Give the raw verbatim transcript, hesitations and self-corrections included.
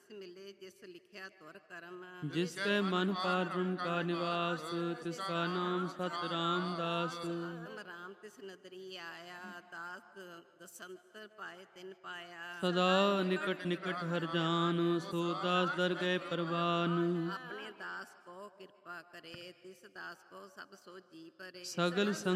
ਤਿਸ ਮਿਲੇ ਜਿਸ ਲਿਖਿਆ ਤੁਰ ਕਰਮ। ਜਿਸ ਕੈ ਮਨ ਪਾਰ ਬ੍ਰਹਮ ਕਾ ਨਿਵਾਸ, ਤਿਸ ਕਾ ਨਾਮ ਸਤ ਰਾਮਦਾਸ। ਆਤਮ ਰਾਮ ਤਿਸ ਨਦਰੀ ਆਇਆ, ਦਾਸ ਦਸੰਤਰ ਪਾਏ ਤਿਨ ਪਾਇਆ। ਸਦਾ ਨਿਕਟ ਨਿਕਟ ਹਰ ਜਾਨ, ਸੋ ਦਾਸ ਦਰ ਗਏ ਪਰਵਾਨ। ਆਪਣੇ ਦਾਸ ਕੋ ਕਿਰਪਾ ਕਰੇ, ਤਿਸ ਦਾਸ ਕੋ ਸਭ ਸੋ ਜੀ ਪਰੇ। ਸਗਲ